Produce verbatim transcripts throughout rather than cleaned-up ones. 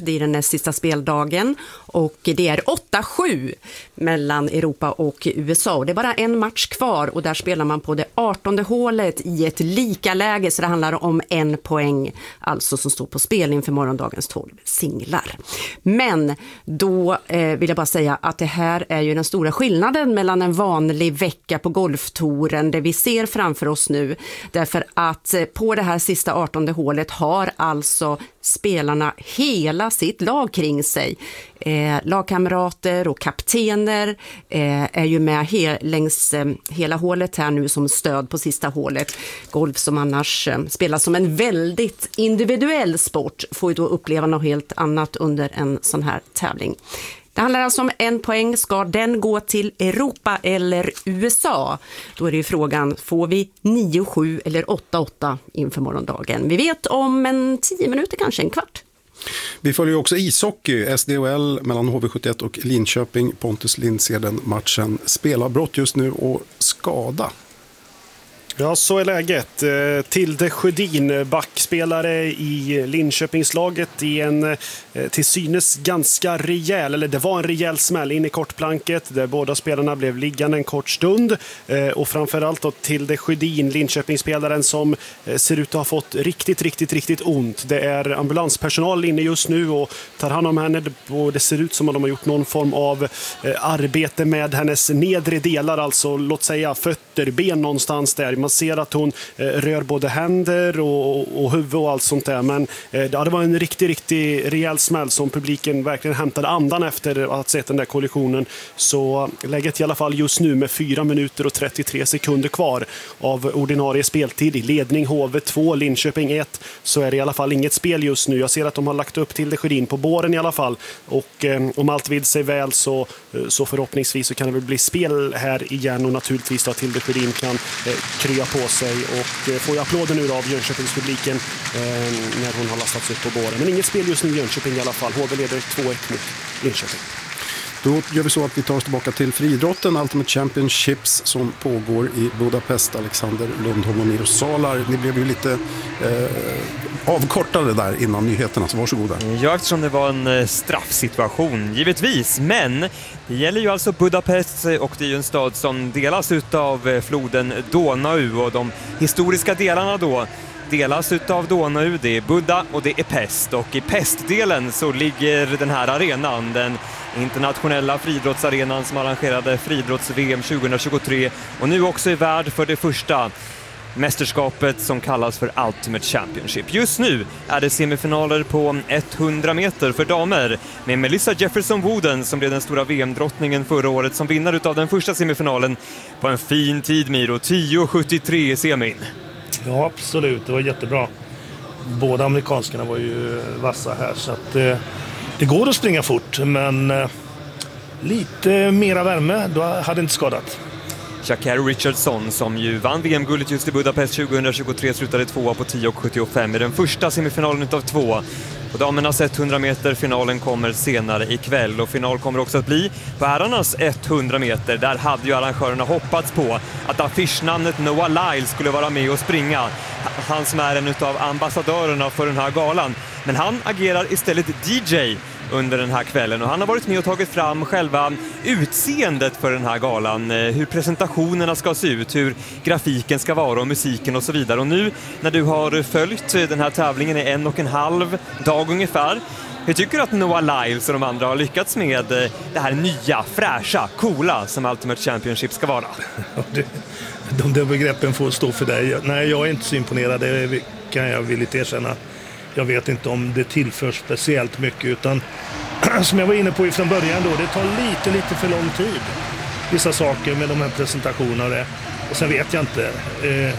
Det är den näst sista speldagen och det är åtta sju mellan Europa och U S A. Och det är bara en match kvar och där spelar man på det artonde hålet i ett lika läge, så det handlar om en poäng alltså som står på spel inför morgondagens tolv singlar. Men då eh, vill jag bara säga att det här är ju den stora skillnaden mellan en vanlig vecka på golftouren, det vi ser framför oss nu, därför att eh, på det här sista artonde hålet har alltså spelarna hela sitt lag kring sig. Eh, lagkamrater och kaptener eh, är ju med he- längs eh, hela hålet här nu som stöd på sista hålet. Golf som annars eh, spelas som en väldigt individuell sport får ju då uppleva något helt annat under en sån här tävling. Det handlar alltså om en poäng. Ska den gå till Europa eller U S A? Då är det ju frågan, får vi nio sju eller åtta åtta inför morgondagen? Vi vet om en tio minuter, kanske en kvart. Vi följer också ishockey, S D O L mellan H V sjuttioett och Linköping. Pontus Lind ser den matchen. Spelavbrott just nu och skada. Ja, så är läget. Tilde Sjödin, backspelare i Linköpingslaget, i en till synes ganska rejäl, eller det var en rejäl smäll in i kortplanket där båda spelarna blev liggande en kort stund. Och framförallt då Tilde Sjödin, Linköpingsspelaren, som ser ut att ha fått riktigt, riktigt, riktigt ont. Det är ambulanspersonal inne just nu och tar hand om henne, och det ser ut som att de har gjort någon form av arbete med hennes nedre delar, alltså låt säga fötter, ben någonstans där. Man ser att hon eh, rör både händer och, och huvud och allt sånt där. Men eh, det var en riktigt, riktigt rejäl smäll som publiken verkligen hämtade andan efter att ha sett den där kollisionen. Så läget i alla fall just nu med fyra minuter och trettiotre sekunder kvar av ordinarie speltid i ledning H V två, Linköping ett, så är det i alla fall inget spel just nu. Jag ser att de har lagt upp till det Sjödin på båren i alla fall. Och eh, om allt vill sig väl så, så förhoppningsvis så kan det väl bli spel här igen, och naturligtvis då till det Sjödin kan eh, krya på sig och får ju applåder nu av Jönköpingspubliken eh, när hon har lastats upp på båren. Men inget spel just nu i Jönköping i alla fall. H V leder två ett mot Linköping. Då gör vi så att vi tar oss tillbaka till friidrotten, Ultimate Championships som pågår i Budapest. Alexander Lundholm och Miro Salar, ni blev ju lite eh, avkortade där innan nyheterna, så varsågoda. Ja, eftersom det var en straffsituation, givetvis. Men det gäller ju alltså Budapest, och det är ju en stad som delas utav floden Donau, och de historiska delarna då delas utav Donau, det är Buda och det är Pest, och i Pestdelen så ligger den här arenan, den internationella friidrottsarenan som arrangerade friidrotts-V M tjugohundratjugotre och nu också är värd för det första mästerskapet som kallas för Ultimate Championship. Just nu är det semifinaler på hundra meter för damer med Melissa Jefferson Wooden, som blev den stora V M-drottningen förra året, som vinnare utav den första semifinalen på en fin tid, Miro, tio sjuttiotre i semin. Ja, absolut. Det var jättebra. Båda amerikanskarna var ju vassa här, så att eh, det går att springa fort, men eh, lite mera värme, då hade inte skadat. Sha'Carri Richardson, som ju vann V M-guldet just i Budapest tjugohundratjugotre, slutade tvåa på tio sjuttiofem i den första semifinalen utav två. Och damernas hundra meter finalen kommer senare ikväll, och final kommer också att bli på herrarnas hundra meter. Där hade ju arrangörerna hoppats på att affischnamnet Noah Lyles skulle vara med och springa. Han som är en utav ambassadörerna för den här galan. Men han agerar istället D J under den här kvällen, och han har varit med och tagit fram själva utseendet för den här galan, hur presentationerna ska se ut, hur grafiken ska vara och musiken och så vidare. Och nu när du har följt den här tävlingen i en och en halv dag ungefär, hur tycker du att Noah Lyles och de andra har lyckats med det här nya, fräscha, coola som Ultimate Championship ska vara? De där begreppen får stå för dig. Nej, jag är inte så imponerad, det kan jag villigt erkänna. Jag vet inte om det tillför speciellt mycket, utan som jag var inne på från början då, det tar lite, lite för lång tid. Vissa saker med de här presentationerna. Och sen vet jag inte, eh,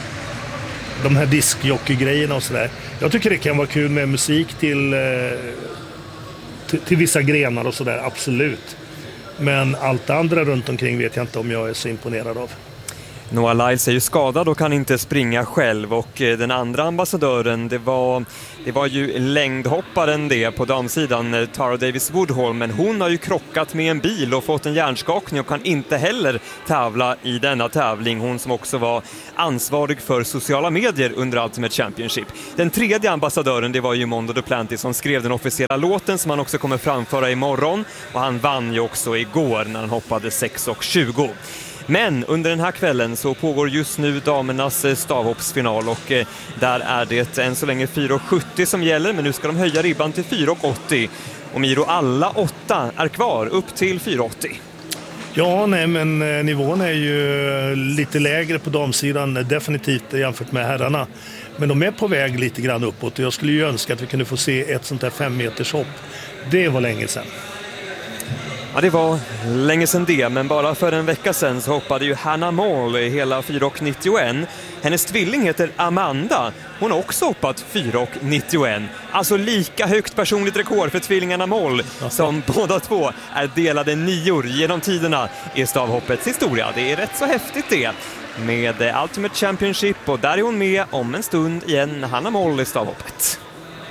de här diskjockey-grejerna och sådär. Jag tycker det kan vara kul med musik till, eh, till, till vissa grenar och sådär, absolut. Men allt det andra runt omkring vet jag inte om jag är så imponerad av. Noah Lyles är ju skadad och kan inte springa själv, och den andra ambassadören, det var, det var ju längdhopparen det på damsidan, Tara Davis Woodhall, men hon har ju krockat med en bil och fått en hjärnskakning och kan inte heller tävla i denna tävling. Hon som också var ansvarig för sociala medier under Ultimate Championship. Den tredje ambassadören, det var ju Mondo Duplantis som skrev den officiella låten som han också kommer framföra imorgon, och han vann ju också igår när han hoppade sex och tjugo. Men under den här kvällen så pågår just nu damernas stavhoppsfinal, och där är det än så länge fyra sjuttio som gäller, men nu ska de höja ribban till fyra åttio. Och Miro, alla åtta är kvar upp till fyra åttio. Ja, nej, men nivån är ju lite lägre på damsidan definitivt jämfört med herrarna. Men de är på väg lite grann uppåt, och jag skulle ju önska att vi kunde få se ett sånt här fem meters hopp. Det var länge sedan. Ja, det var länge sedan det, men bara för en vecka sedan så hoppade ju Hannah Moll i hela fyra nittioett. Hennes tvilling heter Amanda. Hon har också hoppat fyra nittioett. Alltså lika högt personligt rekord för tvillingarna Moll, som båda två är delade nior genom tiderna i stavhoppets historia. Det är rätt så häftigt det med Ultimate Championship, och där är hon med om en stund igen, Hannah Moll i stavhoppet.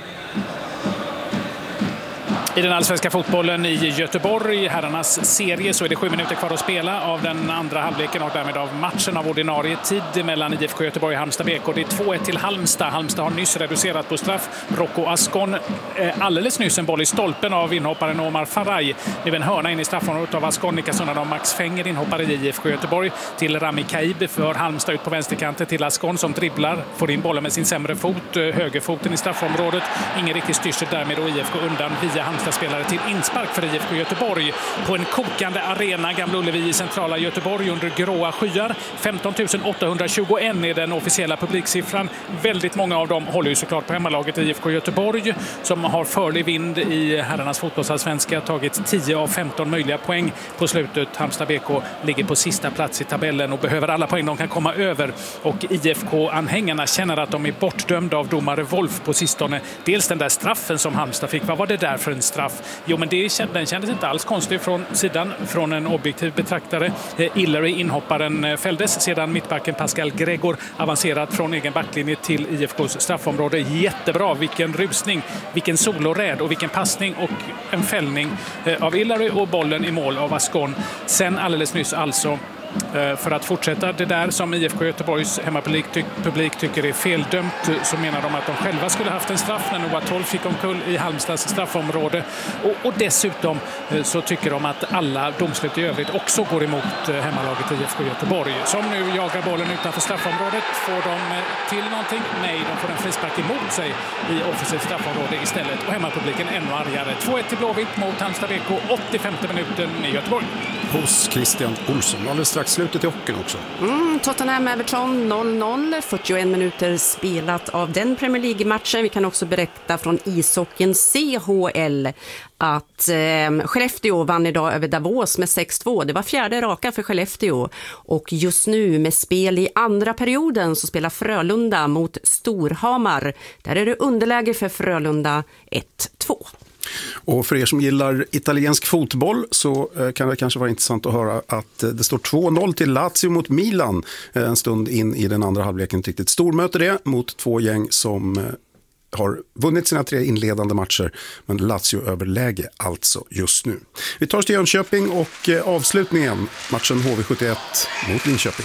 I den allsvenska fotbollen i Göteborg, herrarnas serie, så är det sju minuter kvar att spela av den andra halvleken och därmed av matchen av ordinarie tid mellan I F K Göteborg och Halmstad B K. Det är två ett till Halmstad. Halmstad har nyss reducerat på straff. Rocco Ascon eh, alldeles nyss en boll i stolpen av inhopparen Omar Faraj. Det är en hörna in i straffområdet av Ascon. Nikas undan av Max Fänger, inhoppare i I F K Göteborg, till Rami Kaib för Halmstad ut på vänsterkanten till Ascon som dribblar, får in bollen med sin sämre fot, högerfoten i straffområdet. Ingen riktigt styrsel därmed, och I F K undan via Halmstad spelare till inspark för I F K Göteborg på en kokande arena, Gamla Ullevi i centrala Göteborg under gråa skyar. femton tusen åttahundratjugoett är den officiella publiksiffran. Väldigt många av dem håller ju såklart på hemmalaget I F K Göteborg, som har förlig vind i herrarnas fotbollsallsvenska, tagit tio av femton möjliga poäng på slutet. Halmstad B K ligger på sista plats i tabellen och behöver alla poäng de kan komma över, och I F K-anhängarna känner att de är bortdömda av domare Wolf på sistone. Dels den där straffen som Halmstad fick, vad var det där för en straff? Jo, men det, den kändes inte alls konstig från sidan, från en objektiv betraktare. Hillary, inhopparen, fälldes, sedan mittbacken Pascal Gregor avancerat från egen backlinje till I F K:s straffområde. Jättebra, vilken rusning, vilken soloräd och vilken passning, och en fällning av Hillary och bollen i mål av Ascon. Sen alldeles nyss alltså, för att fortsätta det där som I F K Göteborgs hemmapublik ty- publik tycker är feldömt, så menar de att de själva skulle haft en straff när Noah tolv fick omkull i Halmstads straffområde, och, och dessutom så tycker de att alla domslut i övrigt också går emot hemmalaget I F K Göteborg, som nu jagar bollen utanför straffområdet. Får de till någonting? Nej, de får en frispark emot sig i offensivt straffområde istället, och hemmapubliken ännu argare. två ett till Blåvitt mot Halmstad B K, åttiofemte minuten i Göteborg. Hos Christian Olsson. Alldeles strax slutet i hockeyn också. Mm, Tottenham Everton noll noll, fyrtioen minuter spelat av den Premier League-matchen. Vi kan också berätta från ishockeyn C H L att eh, Skellefteå vann idag över Davos med sex två. Det var fjärde raka för Skellefteå, och just nu med spel i andra perioden så spelar Frölunda mot Storhamar. Där är det underläge för Frölunda ett två. Och för er som gillar italiensk fotboll så kan det kanske vara intressant att höra att det står två noll till Lazio mot Milan en stund in i den andra halvleken. Riktigt stormöte det mot två gäng som har vunnit sina tre inledande matcher, men Lazio överläge alltså just nu. Vi tar oss till Jönköping och avslutningen, matchen H V sjuttioett mot Linköping.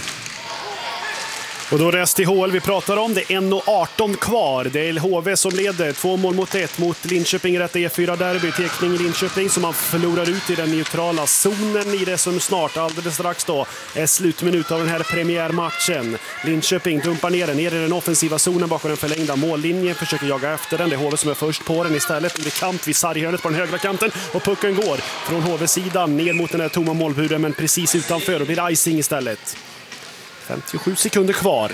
Och då är det S T H L vi pratar om. Det är en arton kvar. Det är H V som leder. Två mål mot ett mot Linköping i detta E fyra-derby. Tekning i Linköping som man förlorar ut i den neutrala zonen i det som snart, alldeles strax då, är slutminut av den här premiärmatchen. Linköping dumpar ner den, ner i den offensiva zonen bakom den förlängda mållinjen. Försöker jaga efter den. Det är H V som är först på den istället. Det är kamp vid sarghörnet på den högra kanten. Och pucken går från H V-sidan ner mot den här tomma målburen, men precis utanför. Och blir icing istället. femtiosju sekunder kvar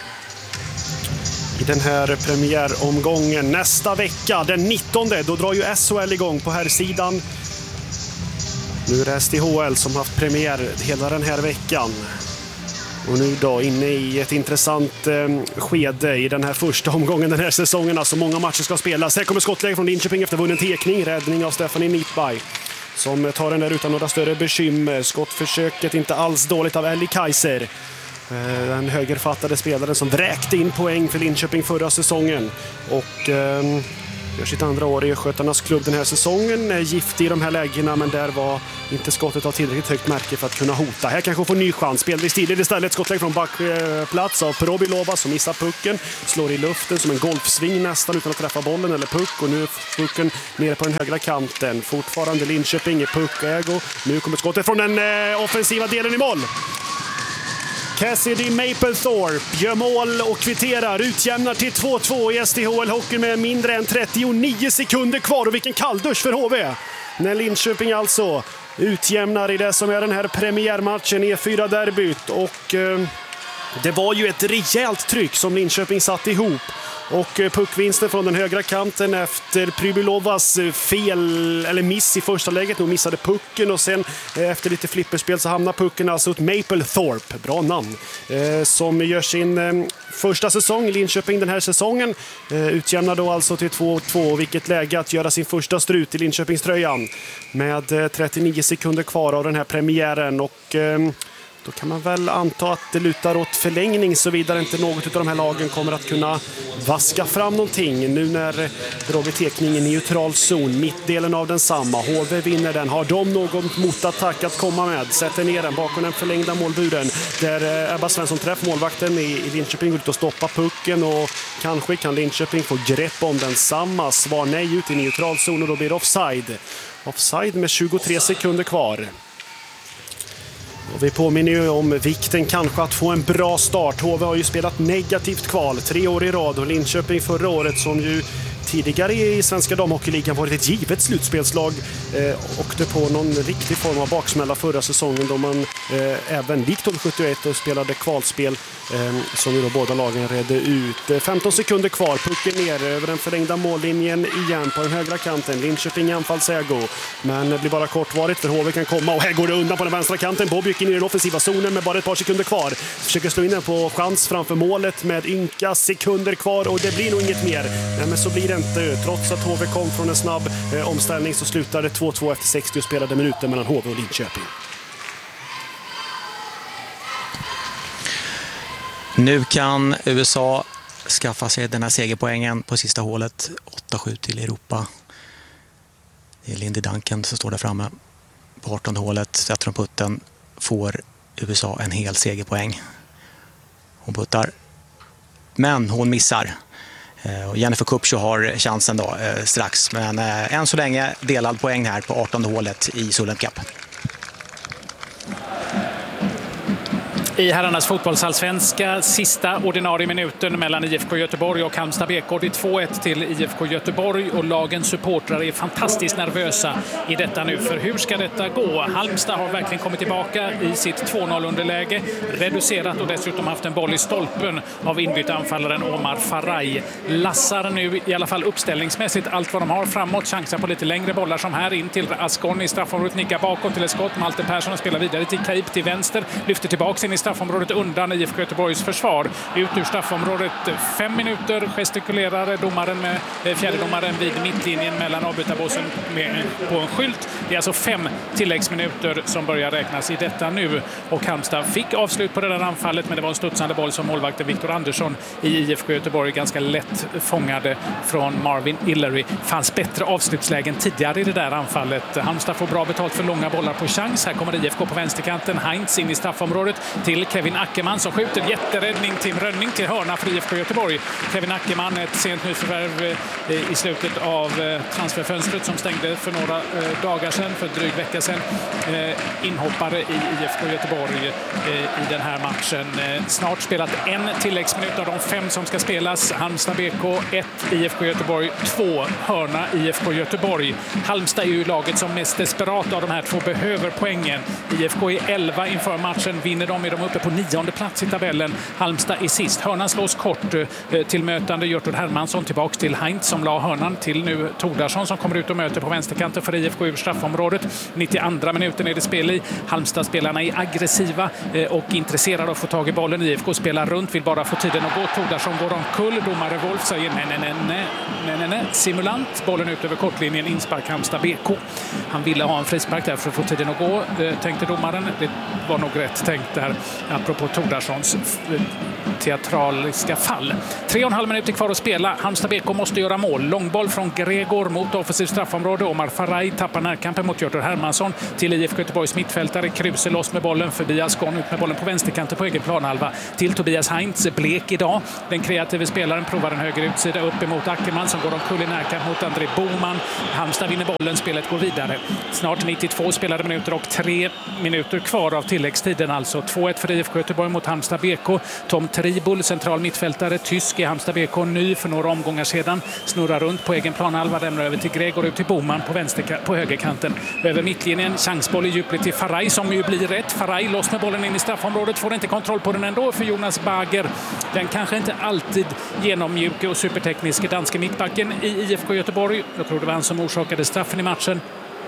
i den här premiäromgången. Nästa vecka, den nittonde, då drar ju S H L igång på här sidan. Nu är det S T H L som haft premiär hela den här veckan. Och nu då inne i ett intressant eh, skede i den här första omgången den här säsongen. Alltså många matcher ska spelas. Här kommer skottläge från Linköping efter vunnen tekning. Räddning av Stephanie Nitberg som tar den där utan några större bekymmer. Skottförsöket inte alls dåligt av Ellie Kaiser. Den högerfattade spelaren som vräkte in poäng för Linköping förra säsongen. Och eh, gör sitt andra år i Östgötarnas klubb den här säsongen. Är giftig i de här lägena, men där var inte skottet av tillräckligt högt märke för att kunna hota. Här kanske får ny chans. Spelar i stil istället. Skottlägg från backplats av Probilova som missar pucken. Slår i luften som en golfsving nästan utan att träffa bollen eller puck. Och nu är pucken nere på den högra kanten. Fortfarande Linköping i puckägo. Nu kommer skottet från den eh, offensiva delen i mål. Cassidy Mapplethorpe gör mål och kvitterar, utjämnar till två två i S D H L-hockey med mindre än trettionio sekunder kvar. Och vilken kalldusch för H V! När Linköping alltså utjämnar i det som är den här premiärmatchen, E fyra-derbyt. Och eh, det var ju ett rejält tryck som Linköping satt ihop. Och puckvinsten från den högra kanten efter Pribilovas fel eller miss i första läget. Hon missade pucken och sen efter lite flipperspel så hamnar pucken alltså åt Mapplethorpe, bra namn, eh, som gör sin eh, första säsong i Linköping den här säsongen. Eh, utjämnar då alltså till två två, vilket läge att göra sin första strut i Linköpingströjan med eh, trettionio sekunder kvar av den här premiären. Och eh, då kan man väl anta att det lutar åt förlängning såvida inte något av de här lagen kommer att kunna vaska fram någonting. Nu när Robert Tekning i neutral zon, mittdelen av den samma. H V vinner den. Har de någon motattack att komma med? Sätter ner den bakom den förlängda målburen. Där Ebba Svensson träffar målvakten i Linköping ut och stoppa pucken. Och kanske kan Linköping få grepp om den samma. Svar nej ut i neutral zon och då blir det offside. Offside med tjugotre sekunder kvar. Och vi påminner ju om vikten kanske att få en bra start. H V har ju spelat negativt kval tre år i rad och Linköping förra året som ju tidigare i svenska damhockeyligan varit ett givet slutspelslag eh, åkte på någon riktig form av baksmälla förra säsongen då man eh, även likt H V sjuttioett och spelade kvalspel eh, som ju då båda lagen redde ut. femton sekunder kvar, pucken ner över den förlängda mållinjen igen på den högra kanten. Linköping i anfallsägo, men det blir bara kortvarigt för H V kan komma och här går det undan på den vänstra kanten. Bob gick in i den offensiva zonen med bara ett par sekunder kvar. Försöker slå in den på chans framför målet med ynka sekunder kvar och det blir nog inget mer. Nej, men så blir det inte. Trots att H V kom från en snabb eh, omställning så slutade två två efter sextio spelade minuter mellan H V och Linköping. Nu kan U S A skaffa sig den här segerpoängen på sista hålet. åtta sju till Europa. Det är Lindy Duncan som står där framme. På artonde hålet sätter de putten. Får U S A en hel segerpoäng. Hon puttar. Men hon missar. Och Jennifer Kupcho har chansen då eh, strax. Men eh, än så länge delad poäng här på artonde hålet i Sullen Cup. I herrarnas fotbollsallsvenska sista ordinarie minuten mellan I F K Göteborg och Halmstad B K. Det är två ett till I F K Göteborg och lagens supportrar är fantastiskt nervösa i detta nu. För hur ska detta gå? Halmstad har verkligen kommit tillbaka i sitt två noll underläge. Reducerat och dessutom haft en boll i stolpen av inbytt anfallaren Omar Faraj. Lassar nu i alla fall uppställningsmässigt allt vad de har framåt. Chansar på lite längre bollar som här in till Ascon i straffområdet. Nickar bakåt till ett skott. Malte Persson spelar vidare till Kaip till vänster. Lyfter tillbaka in i straffområdet undan I F K Göteborgs försvar. Ut ur straffområdet fem minuter gestikulerar domaren med fjärdedomaren vid mittlinjen mellan avbytarbåsen med på en skylt. Det är alltså fem tilläggsminuter som börjar räknas i detta nu. Och Halmstad fick avslut på det där anfallet, men det var en studsande boll som målvakten Viktor Andersson i I F K Göteborg ganska lätt fångade från Marvin Illery. Fanns bättre avslutslägen tidigare i det där anfallet. Halmstad får bra betalt för långa bollar på chans. Här kommer I F K på vänsterkanten. Heinz in i straffområdet till Kevin Ackerman som skjuter jätteräddning till Rönning till hörna för I F K Göteborg. Kevin Ackerman, ett sent nyförvärv i slutet av transferfönstret som stängde för några dagar sedan, för dryg vecka sedan. Inhoppare i I F K Göteborg i den här matchen. Snart spelat en tilläggsminut av de fem som ska spelas. Halmstad B K ett, I F K Göteborg två, hörna I F K Göteborg. Halmstad är ju laget som mest desperat av de här två behöver poängen. I F K är elva inför matchen. Vinner de är de uppe på nionde plats i tabellen. Halmstad är sist. Hörnan slås kort till mötande Hjörtur Hermansson tillbaks till Heinz som la hörnan till nu Tordarsson som kommer ut och möter på vänsterkanten för I F K ur straffområdet. nittioandra minuten är det spel i. Halmstad-spelarna är aggressiva och intresserade av att få tag i bollen. I F K spelar runt, vill bara få tiden att gå. Tordarsson går omkull. Domare Wolf säger nej, nej, nej, nej, nej, nej, nej. Simulant. Bollen ut över kortlinjen. Inspark Halmstad B K. Han ville ha en frispark där för att få tiden att gå, tänkte domaren. Det var nog rätt tänkt där. apropå Tordarssons teatraliska fall. Tre och en halv minuter kvar att spela. Halmstad B K måste göra mål. Långboll från Gregor mot offensiv straffområde. Omar Faraj tappar närkampen mot Jörter Hermansson till I F K Göteborgs mittfältare. Kruse loss med bollen förbi Ascon, ut med bollen på vänsterkanten på egen planhalva till Tobias Heinz. Blek idag. Den kreativa spelaren provar en höger utsida upp emot Ackerman som går omkull i närkamp mot André Boman. Halmstad vinner bollen, spelet går vidare. Snart nittiotvå spelade minuter och tre minuter kvar av tilläggstiden, alltså två ett för I F K Göteborg mot Halmstad B K. Tom Tribul, central mittfältare, tysk i Halmstad B K, ny för några omgångar sedan, snurrar runt på egen planhalva, lämnar över till Gregor, ut till Boman på, vänster, på högerkanten. Över mittlinjen, chansboll i djupled till Faraj som ju blir rätt. Faraj loss med bollen in i straffområdet, får inte kontroll på den ändå för Jonas Bager. Den kanske inte alltid genommjuke och supertekniska danska mittbacken i I F K Göteborg. Jag tror det var han som orsakade straffen i matchen.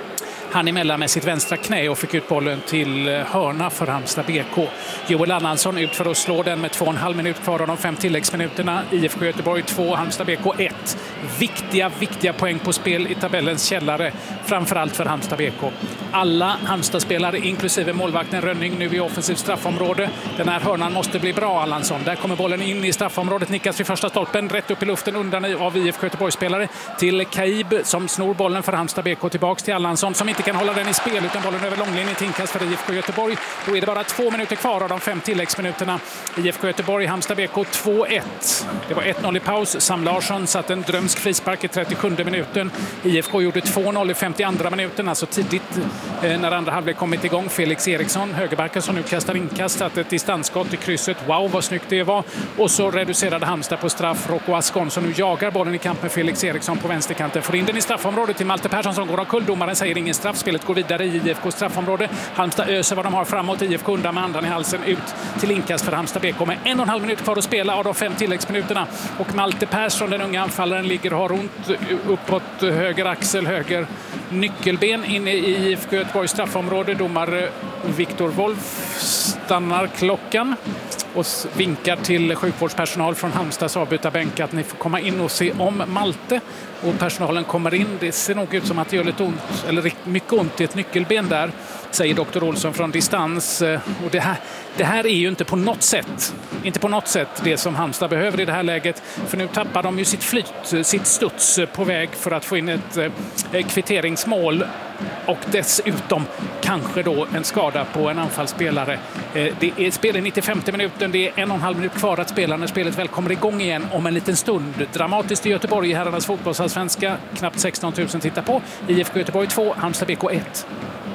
Han emellan med sitt vänstra knä och fick ut bollen till hörna för Halmstad B K. Joel Annansson ut för att slå den med två och en halv minut kvar av de fem tilläggsminuterna. I F K Göteborg två, Halmstad B K ett. Viktiga, viktiga poäng på spel i tabellens källare, framförallt för Halmstad B K. Alla Halmstad-spelare, inklusive målvakten Rönning, nu i offensiv straffområde. Den här hörnan måste bli bra, Allansson. Där kommer bollen in i straffområdet, nickas vid första stolpen, rätt upp i luften undan av I F K Göteborg-spelare till Kaib som snor bollen för Halmstad B K tillbaks till Allansson som inte kan hålla den i spel utan bollen över långlinjen till inkast för I F K Göteborg. Då är det bara två minuter kvar av de fem tilläggsminuterna. I F K Göteborg, Halmstad B K två ett. Det var ett noll i paus. Sam Larsson satte en drömsk frispark i trettiosjunde minuten. I F K gjorde två noll i femtioandra minuten, alltså tidigt eh, när andra halvlek kommit igång. Felix Eriksson, högerbacken som nu kastar inkast, satte ett distansskott i krysset. Wow, vad snyggt det var. Och så reducerade Halmstad på straff. Rocco Ascon som nu jagar bollen i kamp med Felix Eriksson på vänsterkanten. Får in den i straffområdet till Malte Persson som går av kull. Domaren säger ingen straff. Spelet går vidare i I F K straffområde. Halmstad öser vad de har framåt. I F K undan med andan i halsen ut till inkast för Halmstad B K med en och en halv minut kvar att spela av de fem tilläggsminuterna. Och Malte Persson, den unga anfallaren, ligger och har ont uppåt höger axel, höger nyckelben inne i I F K Göteborgs straffområde. Domare Viktor Wolf stannar klockan och vinkar till sjukvårdspersonal från Halmstads avbytarbänk att ni får komma in och se om Malte. Och personalen kommer in. Det ser nog ut som att det gör lite ont, eller mycket ont i ett nyckelben där, säger doktor Olsson från distans. Och det här, det här är ju inte på något sätt, inte på något sätt det som Halmstad behöver i det här läget. För nu tappar de ju sitt flyt, sitt studs på väg för att få in ett eh, kvitteringsmål. Och dessutom kanske då en skada på en anfallsspelare. Eh, det är spel i nittiofemte minuten, det är en och en halv minut kvar att spela när spelet väl kommer igång igen om en liten stund. Dramatiskt i Göteborg i herrarnas fotbollsallsvenska. Knappt sexton tusen tittar på. I F K Göteborg två, Halmstad B K ett.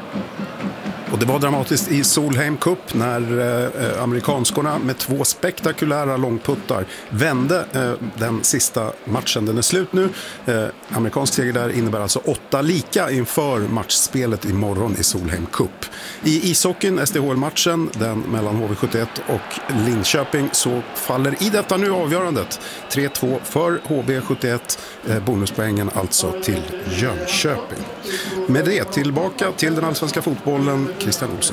Och det var dramatiskt i Solheim Cup när eh, amerikanskorna med två spektakulära långputtar vände eh, den sista matchen. Den är slut nu. Eh, amerikansk seger där innebär alltså åtta lika inför matchspelet imorgon i Solheim Cup. I ishockeyn, S D H L-matchen, den mellan H V sjuttioett och Linköping, så faller i detta nu avgörandet. tre två för H V sjuttioett, eh, bonuspoängen alltså till Jönköping. Med det tillbaka till den allsvenska fotbollen, Christian Olsson.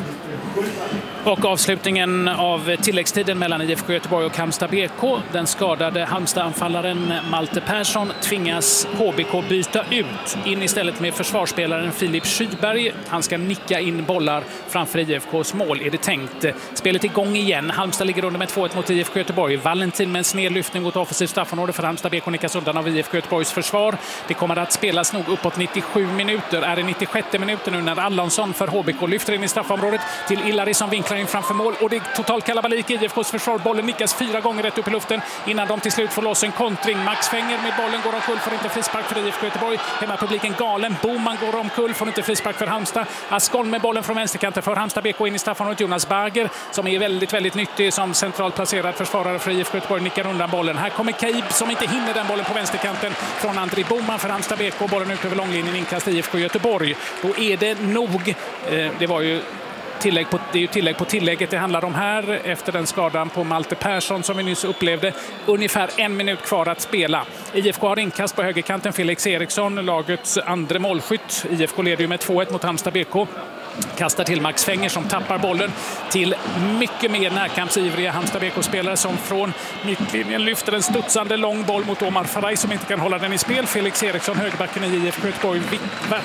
Och avslutningen av tilläggstiden mellan I F K Göteborg och Halmstad B K. Den skadade Halmstad-anfallaren Malte Persson tvingas H B K byta ut. In istället med försvarsspelaren Filip Skyberg. Han ska nicka in bollar framför I F K:s mål, är det tänkt. Spelet är igång igen. Halmstad ligger under med två ett mot I F K Göteborg. Valentin med en snedlyftning mot offensiv straffområde för Halmstad B K nickas undan av I F K Göteborgs försvar. Det kommer att spelas nog uppåt nittiosju minuter. Är det nittiosjätte minuten nu när Allansson för H B K lyfter in i straffområdet till Illari som vinklar in framför mål, och det är total kalabalik i I F K:s försvar. Bollen nickas fyra gånger rätt upp i luften innan de till slut får loss en kontring. Max Fenger med bollen går omkull, får inte frispark för I F K Göteborg. Hemmapubliken galen. Boman går omkull, får inte frispark för Halmstad. Ascon med bollen från vänsterkanten för Halmstad B K in i straffområdet. Jonas Bager som är väldigt, väldigt nyttig som centralt placerad försvarare för I F K Göteborg nickar undan bollen. Här kommer Kaib som inte hinner den bollen på vänsterkanten från André Boman för Halmstad B K. Bollen ut över långlinjen, inkast I F K Göteborg. Då är det nog, eh, det var ju Tillägg på, det är ju tillägg på tillägget det handlar om här efter den skadan på Malte Persson som vi nyss upplevde. Ungefär en minut kvar att spela. I F K har inkast på högerkanten, Felix Eriksson, lagets andra målskytt. I F K leder ju med två ett mot Halmstad B K. Kastar till Max Fenger som tappar bollen till mycket mer närkampsivriga Halmstad B K-spelare som från mittlinjen lyfter en studsande lång boll mot Omar Faraj som inte kan hålla den i spel. Felix Eriksson, högerbacken i I F K Göteborg,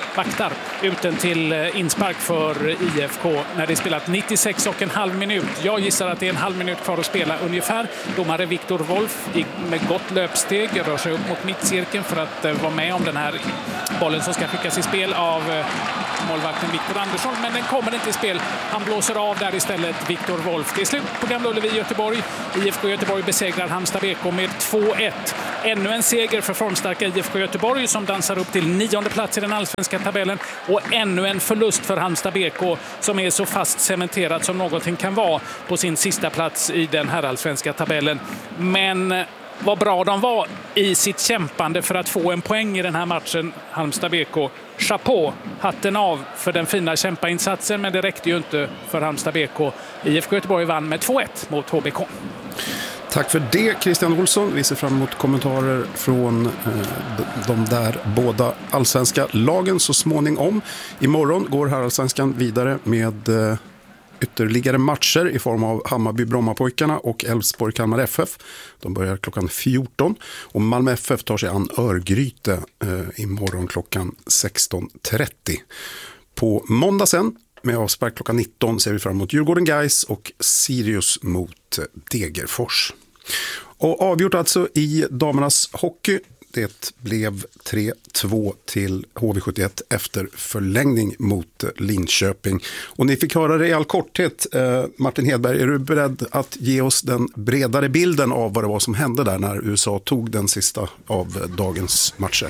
vaktar uten till inspark för I F K när det spelat nittiosex och en halv minut. Jag gissar att det är en halv minut kvar att spela ungefär. Domare Viktor Wolf med gott löpsteg rör sig upp mot mittcirkeln för att vara med om den här bollen som ska skickas i spel av målvakten Viktor Andersson, men den kommer inte i spel. Han blåser av där istället, Viktor Wolf. Det är slut på Gamla Ullevi i Göteborg. I F K Göteborg besegrar Halmstad B K med två ett. Ännu en seger för formstarka I F K Göteborg som dansar upp till nionde plats i den allsvenska tabellen, och ännu en förlust för Halmstad B K som är så fast cementerat som någonting kan vara på sin sista plats i den här allsvenska tabellen. Men vad bra de var i sitt kämpande för att få en poäng i den här matchen, Halmstad B K. Chapeau, hatten av för den fina kämpainsatsen, men det räckte ju inte för Halmstad B K. I F K Göteborg vann med två ett mot H B K. Tack för det, Christian Olsson. Vi ser fram emot kommentarer från eh, de där båda allsvenska lagen så småningom. Imorgon går här allsvenskan vidare med eh, ytterligare matcher i form av Hammarby-Brommapojkarna och Elfsborg-Kalmar F F. De börjar klockan fjorton och Malmö F F tar sig an Örgryte eh, imorgon klockan sexton trettio. På måndag sen med avspark klockan nitton ser vi fram emot Djurgården Gais och Sirius mot Degerfors. Och avgjort alltså i damernas hockey. Det blev tre två till H V sjuttioett efter förlängning mot Linköping. Och ni fick höra det i all korthet. Eh, Martin Hedberg, är du beredd att ge oss den bredare bilden av vad det var som hände där när U S A tog den sista av dagens matcher?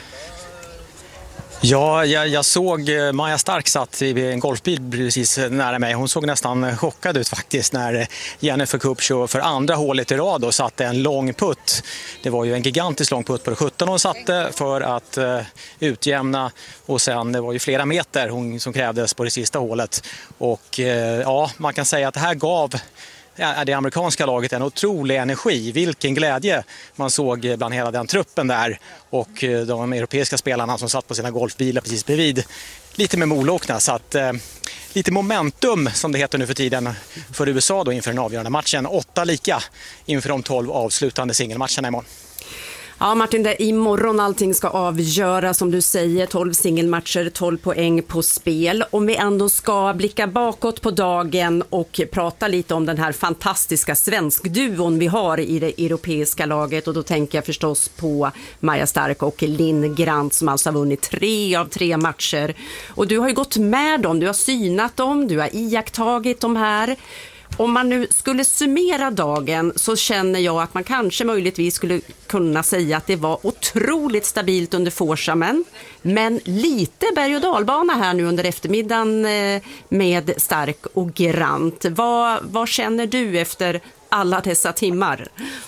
Ja, jag, jag såg Maja Stark satt i en golfbil precis nära mig. Hon såg nästan chockad ut faktiskt när Jennifer Kupcho för andra hålet i rad och satte en lång putt. Det var ju en gigantisk lång putt på sjutton hon satte för att uh, utjämna, och sen det var ju flera meter hon, som krävdes på det sista hålet. Och uh, ja, man kan säga att det här gav det amerikanska laget en otrolig energi. Vilken glädje man såg bland hela den truppen där, och de europeiska spelarna som satt på sina golfbilar precis bredvid lite med molokna. Så att eh, lite momentum som det heter nu för tiden för U S A då inför den avgörande matchen. Åtta lika inför de tolv avslutande singelmatcherna imorgon. Ja, Martin, det är imorgon allting ska avgöras, som du säger, tolv singelmatcher, tolv poäng på spel. Om vi ändå ska blicka bakåt på dagen och prata lite om den här fantastiska svenskduon vi har i det europeiska laget, och då tänker jag förstås på Maja Stark och Linn Grant som alltså har vunnit tre av tre matcher. Och du har ju gått med dem, du har synat dem, du har iakttagit dem här. Om man nu skulle summera dagen så känner jag att man kanske möjligtvis skulle kunna säga att det var otroligt stabilt under forsamen, men lite berg- och dalbana här nu under eftermiddagen med Stark och Grant. Vad, vad känner du efter alla dessa timmar?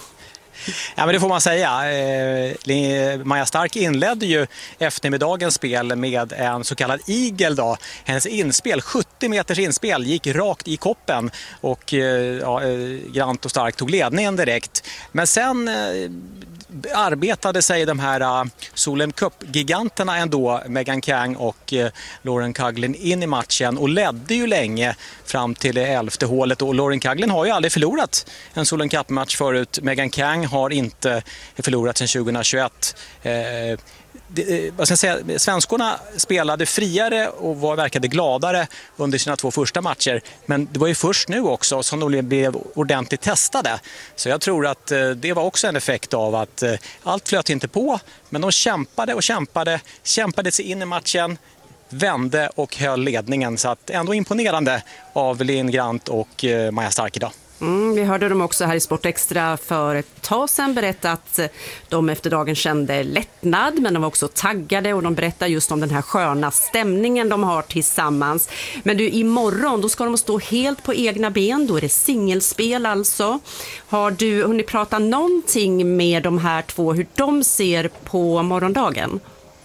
Ja, men det får man säga. Eh, Maja Stark inledde ju eftermiddagens spel med en så kallad igel då. Hennes inspel, sjuttio meters inspel, gick rakt i koppen, och eh, ja, Grant och Stark tog ledningen direkt. Men sen eh, arbetade sig de här uh, Solheim Cup-giganterna ändå, Megan Kang och uh, Lauren Coughlin, in i matchen och ledde ju länge fram till det elfte hålet. Och Lauren Coughlin har ju aldrig förlorat en Solheim Cup-match förut. Megan Kang har inte förlorat sedan tjugohundratjugoett. Uh, Det, vad ska jag säga, svenskorna spelade friare och var, verkade gladare under sina två första matcher, men det var ju först nu också som de blev ordentligt testade. Så jag tror att det var också en effekt av att allt flöt inte på, men de kämpade och kämpade, kämpade sig in i matchen, vände och höll ledningen. Så att ändå imponerande av Linn Grant och Maja Stark idag. Mm, vi hörde dem också här i Sport Extra för ett tag sedan berätta att de efter dagen kände lättnad, men de var också taggade, och de berättar just om den här sköna stämningen de har tillsammans. Men du, imorgon då ska de stå helt på egna ben, då är det singelspel alltså. Har du hunnit prata någonting med de här två, hur de ser på morgondagen?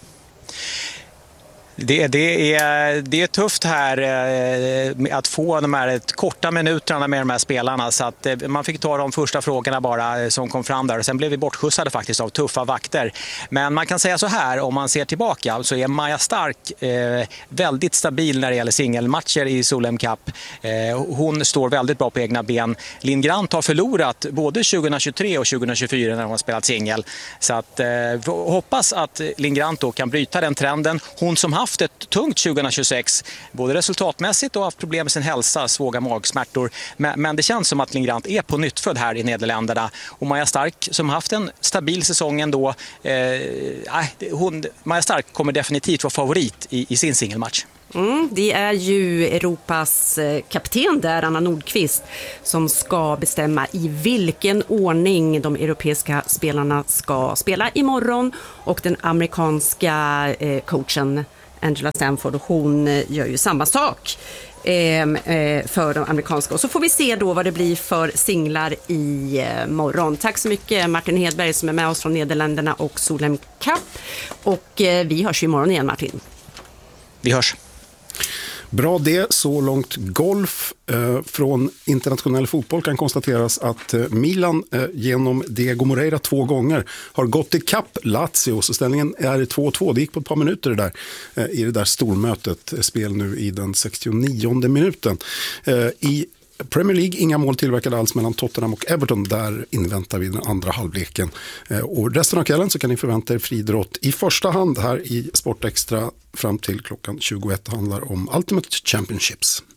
Det, det, är, det är tufft här eh, att få de här korta minuterna med de här spelarna, så att eh, man fick ta de första frågorna bara eh, som kom fram där, och sen blev vi bortskjutsade faktiskt av tuffa vakter. Men man kan säga så här, om man ser tillbaka så är Maja Stark eh, väldigt stabil när det gäller singelmatcher i Solheim Cup. Eh, hon står väldigt bra på egna ben. Linn Grant har förlorat både tjugohundratjugotre och tjugohundratjugofyra när hon har spelat singel, så att eh, hoppas att Linn Grant då kan bryta den trenden. Hon som haft haft ett tungt tjugohundratjugosex, både resultatmässigt och haft problem med sin hälsa, svåra magsmärtor. Men, men det känns som att Lingrant är på nyttfödd här i Nederländerna. Och Maja Stark, som haft en stabil säsong ändå, eh, hon, Maja Stark kommer definitivt vara favorit i, i sin singelmatch. Mm, det är ju Europas kapten där, Anna Nordqvist, som ska bestämma i vilken ordning de europeiska spelarna ska spela imorgon. Och den amerikanska eh, coachen Angela Stanford, hon gör ju samma sak eh, för de amerikanska. Och så får vi se då vad det blir för singlar i eh, morgon. Tack så mycket Martin Hedberg som är med oss från Nederländerna och Solheim Cup. Och eh, vi hörs ju imorgon igen, Martin. Vi hörs. Bra det, så långt golf. Eh, från internationell fotboll kan konstateras att eh, Milan eh, genom Diego Moreira två gånger har gått i kapp Lazio. Så ställningen är två två. Det gick på ett par minuter det där, eh, i det där stormötet. Spel nu i den sextionionde minuten. Eh, I Premier League, inga mål tillverkade alls mellan Tottenham och Everton. Där inväntar vi den andra halvleken. Eh, och resten av kvällen så kan ni förvänta er friidrott i första hand här i Sportextra. Fram till klockan tjugoett handlar om Ultimate Championships.